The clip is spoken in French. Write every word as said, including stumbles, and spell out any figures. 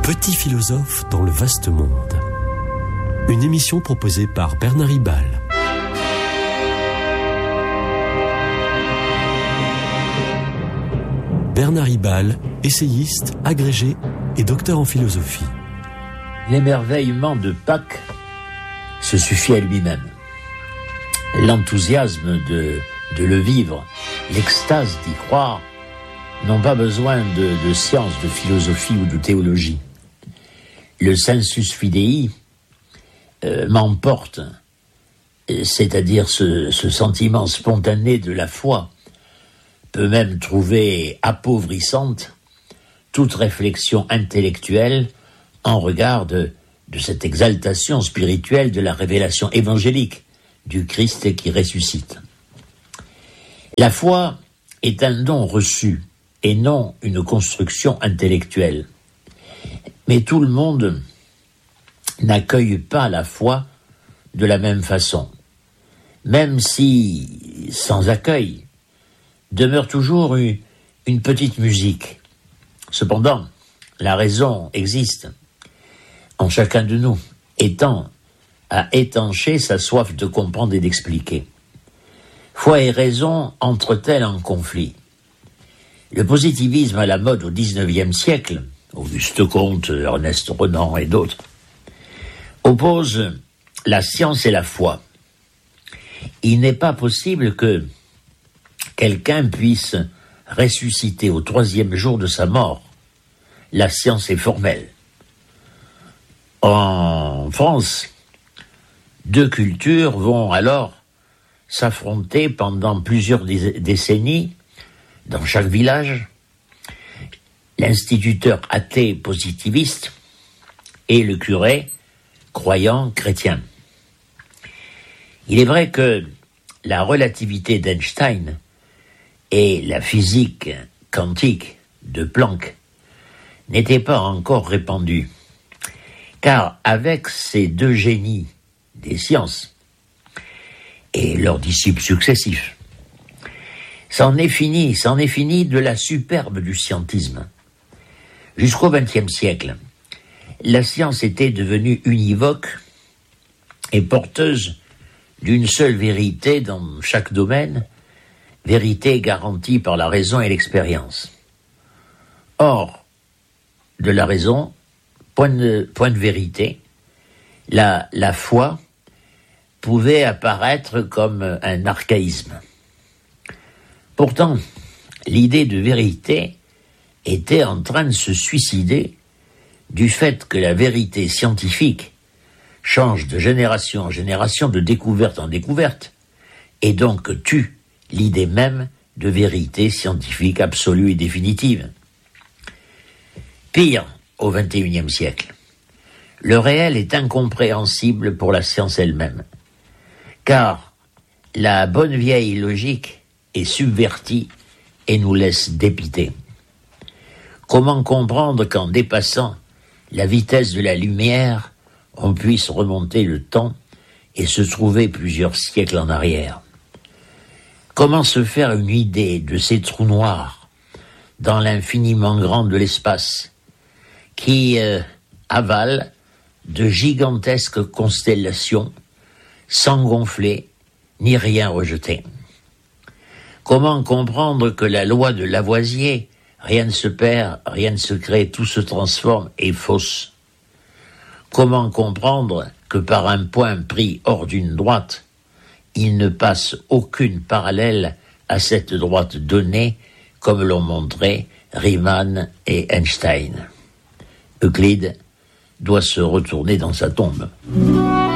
Petit philosophe dans le vaste monde. Une émission proposée par Bernard Ribal. Bernard Ribal, essayiste, agrégé et docteur en philosophie. L'émerveillement de Pâques se suffit à lui-même. L'enthousiasme de, de le vivre, l'extase d'y croire, n'ont pas besoin de, de science, de philosophie ou de théologie. Le sensus fidei euh, m'emporte, c'est-à-dire ce, ce sentiment spontané de la foi, peut même trouver appauvrissante toute réflexion intellectuelle en regard de, de cette exaltation spirituelle de la révélation évangélique du Christ qui ressuscite. La foi est un don reçu et non une construction intellectuelle. Mais tout le monde n'accueille pas la foi de la même façon. Même si, sans accueil, demeure toujours une, une petite musique. Cependant, la raison existe en chacun de nous, étant à étancher sa soif de comprendre et d'expliquer. Foi et raison entrent-elles en conflit? Le positivisme à la mode au dix-neuvième siècle, Auguste Comte, Ernest Renan et d'autres, oppose la science et la foi. Il n'est pas possible que quelqu'un puisse ressusciter au troisième jour de sa mort. La science est formelle. En France, deux cultures vont alors s'affronter pendant plusieurs décennies dans chaque village, l'instituteur athée positiviste et le curé croyant chrétien. Il est vrai que la relativité d'Einstein et la physique quantique de Planck n'étaient pas encore répandues, car avec ces deux génies des sciences et leurs disciples successifs, c'en est fini, c'en est fini de la superbe du scientisme. Jusqu'au vingtième siècle, la science était devenue univoque et porteuse d'une seule vérité dans chaque domaine, vérité garantie par la raison et l'expérience. Or, de la raison, point de, point de vérité, la, la foi pouvait apparaître comme un archaïsme. Pourtant, l'idée de vérité était en train de se suicider du fait que la vérité scientifique change de génération en génération, de découverte en découverte, et donc tue l'idée même de vérité scientifique absolue et définitive. Pire, au vingt et unième siècle, le réel est incompréhensible pour la science elle-même, car la bonne vieille logique est subvertie et nous laisse dépiter. Comment comprendre qu'en dépassant la vitesse de la lumière, on puisse remonter le temps et se trouver plusieurs siècles en arrière? Comment se faire une idée de ces trous noirs dans l'infiniment grand de l'espace qui euh, avalent de gigantesques constellations sans gonfler ni rien rejeter? Comment comprendre que la loi de Lavoisier, rien ne se perd, rien ne se crée, tout se transforme, est fausse? Comment comprendre que par un point pris hors d'une droite, il ne passe aucune parallèle à cette droite donnée, comme l'ont montré Riemann et Einstein? Euclide doit se retourner dans sa tombe.